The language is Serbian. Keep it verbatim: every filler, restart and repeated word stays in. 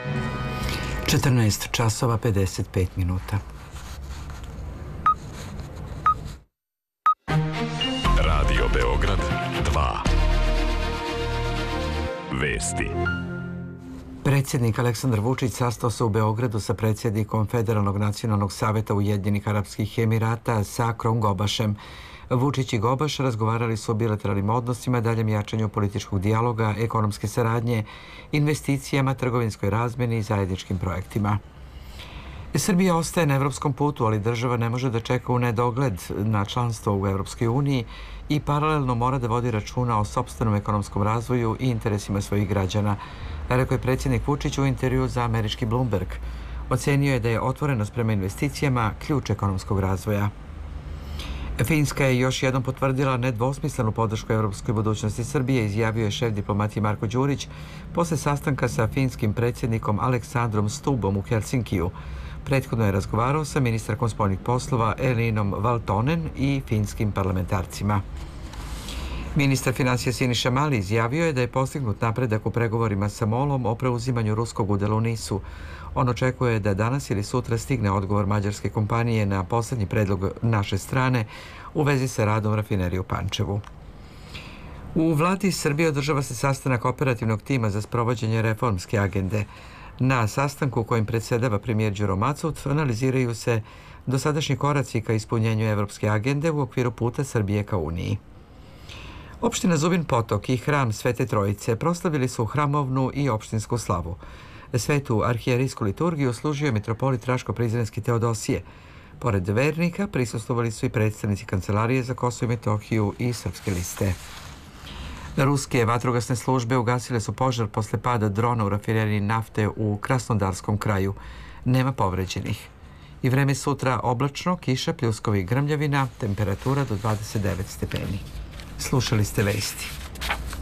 četrnaest časova pedeset pet minuta. Radio Beograd dva. Vesti. Predsjednik Aleksandar Vučić sastao se u Beogradu sa predsjednikom Federalnog nacionalnog saveta Ujedinjenih Arapskih Emirata Sakrom Gobašem. Vučić i Gobaš razgovarali su o bilateralnim odnosima, daljem jačanju političkog dijaloga, ekonomske saradnje, investicijama, trgovinskoj razmjeni i zajedničkim projektima. Srbija ostaje na evropskom putu, ali država ne može da čeka u nedogled na članstvo u Evropskoj uniji i paralelno mora da vodi računa o sopstvenom ekonomskom razvoju i interesima svojih građana, rekao je predsjednik Vučić u intervjuu za američki Bloomberg. Ocenio je da je otvorenost prema investicijama ključ ekonomskog razvoja. Finska je još jednom potvrdila nedvosmislenu podršku evropskoj budućnosti Srbije, izjavio je šef diplomatije Marko Đurić posle sastanka sa finskim predsjednikom Aleksandrom Stubom u Helsinkiju. Prethodno je razgovarao sa ministarkom spoljnih poslova Elinom Valtonen i finskim parlamentarcima. Ministar finansija Siniša Mali izjavio je da je postignut napredak u pregovorima sa MOL-om o preuzimanju ruskog udela u NIS-u. On očekuje da danas ili sutra stigne odgovor mađarske kompanije na poslednji predlog naše strane u vezi sa radom rafinerije u Pančevu. U vladi Srbije održava se sastanak operativnog tima za sprovođenje reformske agende. Na sastanku kojim predsjedava premijer Đuro Macut analiziraju se dosadašnji koraci ka ispunjenju evropske agende u okviru puta Srbije ka Uniji. Opština Zubin Potok i hram Svete Trojice proslavili su hramovnu i opštinsku slavu. Svetu arhijerijsku liturgiju služio je mitropolit Raško-Prizrenski Teodosije. Pored vernika prisustvovali su i predstavnici Kancelarije za Kosovo i Metohiju i Srpske liste. Ruske vatrogasne službe ugasile su požar posle pada drona u rafineriji nafte u Krasnodarskom kraju. Nema povređenih. I vreme sutra oblačno, kiša, pljuskovi i grmljavina, temperatura do dvadeset devet stepeni. Slušali ste vesti.